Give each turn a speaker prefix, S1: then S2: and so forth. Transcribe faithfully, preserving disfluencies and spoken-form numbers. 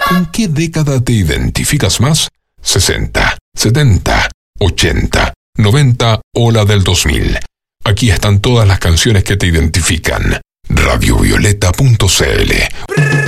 S1: ¿Con qué década te identificas más? ¿sesenta, setenta, ochenta, noventa o la del dos mil? Aquí están todas las canciones que te identifican. radiovioleta punto c l